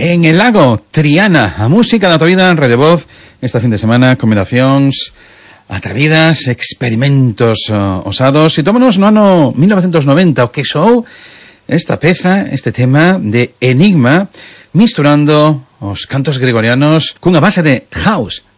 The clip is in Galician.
en el lago Triana, a música da tua vida en Radio Voz. Esta fin de semana, combinacións atrevidas, experimentos osados. E tómanos no ano 1990, o que soou esta peza, este tema de Enigma, misturando os cantos gregorianos cunha base de house